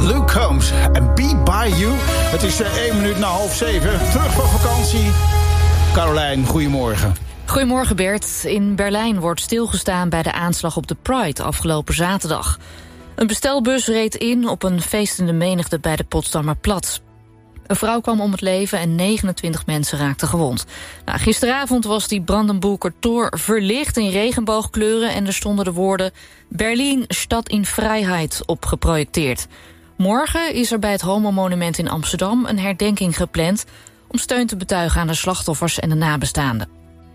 Luke Combs en Be By You. Het is 1 minuut na 6:30. Terug van vakantie. Carolijn, goedemorgen. Goedemorgen Bert. In Berlijn wordt stilgestaan bij de aanslag op de Pride afgelopen zaterdag. Een bestelbus reed in op een feestende menigte bij de Potsdamer Platz. Een vrouw kwam om het leven en 29 mensen raakten gewond. Gisteravond was die Brandenburger Tor verlicht in regenboogkleuren en er stonden de woorden Berlin, Stad in Vrijheid op geprojecteerd. Morgen is er bij het Homo-monument in Amsterdam een herdenking gepland om steun te betuigen aan de slachtoffers en de nabestaanden.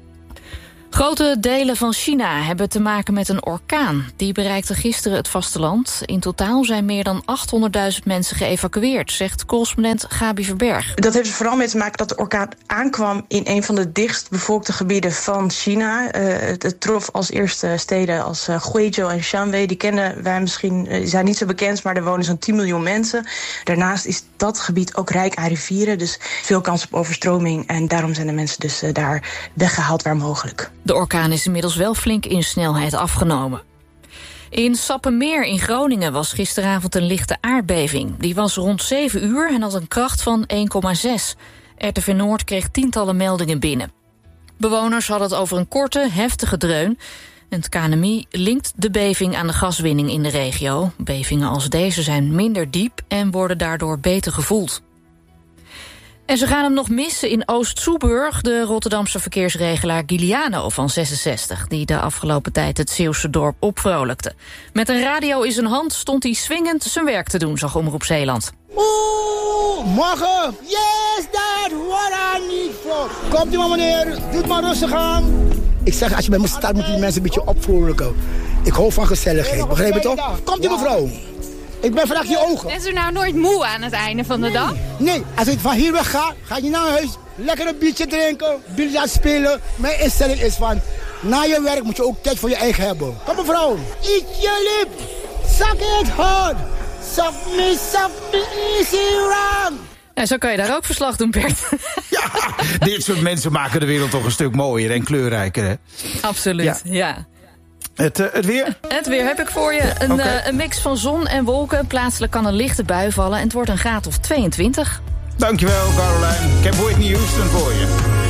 Grote delen van China hebben te maken met een orkaan. Die bereikte gisteren het vasteland. In totaal zijn meer dan 800.000 mensen geëvacueerd, zegt correspondent Gabi Verberg. Dat heeft er vooral mee te maken dat de orkaan aankwam in een van de dichtst bevolkte gebieden van China. Het trof als eerste steden als Guizhou en Shanwei. Die kennen wij misschien, zijn niet zo bekend, maar er wonen zo'n 10 miljoen mensen. Daarnaast is dat gebied ook rijk aan rivieren, dus veel kans op overstroming. En daarom zijn de mensen dus daar weggehaald waar mogelijk. De orkaan is inmiddels wel flink in snelheid afgenomen. In Sappemeer in Groningen was gisteravond een lichte aardbeving. Die was rond 7 uur en had een kracht van 1,6. RTV Noord kreeg tientallen meldingen binnen. Bewoners hadden het over een korte, heftige dreun. Het KNMI linkt de beving aan de gaswinning in de regio. Bevingen als deze zijn minder diep en worden daardoor beter gevoeld. En ze gaan hem nog missen in Oost-Soeburg, de Rotterdamse verkeersregelaar Giuliano van 66... die de afgelopen tijd het Zeeuwse dorp opvrolijkte. Met een radio in zijn hand stond hij swingend zijn werk te doen, zag Omroep Zeeland. Oeh, morgen! Yes, dad! What I need for! Komt u maar meneer, doe het maar rustig aan. Ik zeg, als je bij me staat, moet je die mensen een beetje opvrolijken. Ik hou van gezelligheid, begrijp je toch? Komt u mevrouw! Ik ben vandaag je ogen. Bent u nou nooit moe aan het einde van de dag? Nee, als ik van hier weg ga, ga je naar huis. Lekker een biertje drinken, biljart spelen. Mijn instelling is van, na je werk moet je ook tijd voor je eigen hebben. Kom mevrouw. Eat je lip. Suck it hard. Suck me, easy run. Ja, zo kan je daar ook verslag doen, Bert. Ja, dit soort mensen maken de wereld toch een stuk mooier en kleurrijker, hè? Absoluut, ja. Het weer? Het weer heb ik voor je. Een mix van zon en wolken. Plaatselijk kan een lichte bui vallen en het wordt een graad of 22. Dankjewel, Caroline. Ik heb Whitney Houston voor je.